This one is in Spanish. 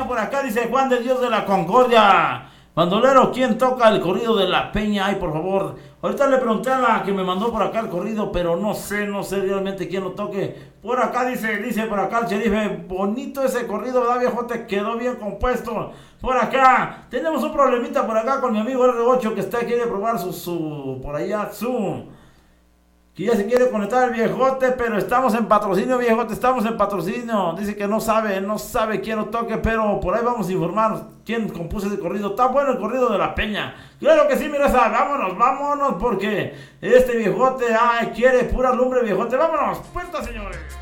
por acá, dice Juan de Dios de la Concordia. Bandolero, ¿quién toca el corrido de la Peña? Ay, por favor. Ahorita le pregunté a la que me mandó por acá el corrido, pero no sé realmente quién lo toque. Por acá dice por acá el sheriff, bonito ese corrido, ¿verdad, viejote? Quedó bien compuesto. Por acá, tenemos un problemita por acá con mi amigo R8 que quiere probar por allá, que ya se quiere conectar el viejote, pero estamos en patrocinio, viejote, estamos en patrocinio. Dice que no sabe quién lo toque, pero por ahí vamos a informar quién compuso ese corrido. Está bueno el corrido de la Peña. Claro que sí, mira, vámonos, porque este viejote, quiere pura lumbre, viejote. Vámonos, puerta, señores.